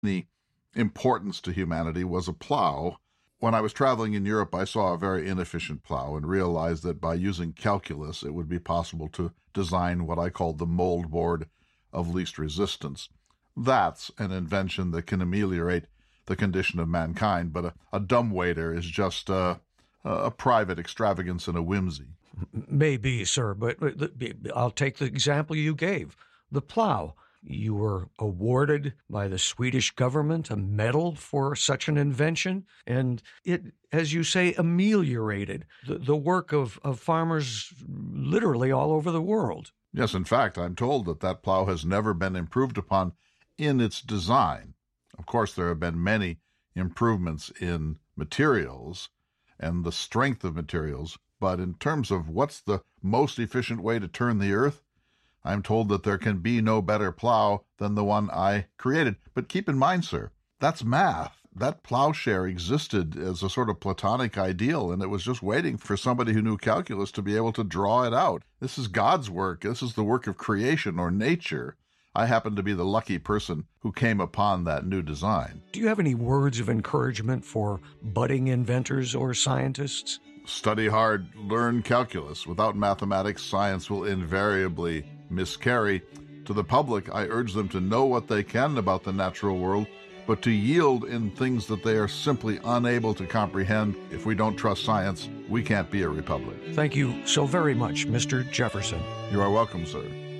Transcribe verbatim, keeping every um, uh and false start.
the importance to humanity was a plow. When I was traveling in Europe, I saw a very inefficient plow and realized that by using calculus, it would be possible to design what I called the mold board of least resistance. That's an invention that can ameliorate the condition of mankind, but a, a dumbwaiter is just a, a private extravagance and a whimsy. Maybe, sir, but I'll take the example you gave, the plow. You were awarded by the Swedish government a medal for such an invention, and it, as you say, ameliorated the, the work of, of farmers literally all over the world. Yes, in fact, I'm told that that plow has never been improved upon in its design. Of course, there have been many improvements in materials and the strength of materials, but in terms of what's the most efficient way to turn the earth, I'm told that there can be no better plow than the one I created. But keep in mind, sir, that's math. That plowshare existed as a sort of Platonic ideal, and it was just waiting for somebody who knew calculus to be able to draw it out. This is God's work. This is the work of creation or nature. I happen to be the lucky person who came upon that new design. Do you have any words of encouragement for budding inventors or scientists? Study hard, learn calculus. Without mathematics, science will invariably miscarry. To the public, I urge them to know what they can about the natural world, but to yield in things that they are simply unable to comprehend. If we don't trust science, we can't be a republic. Thank you so very much, Mister Jefferson. You are welcome, sir.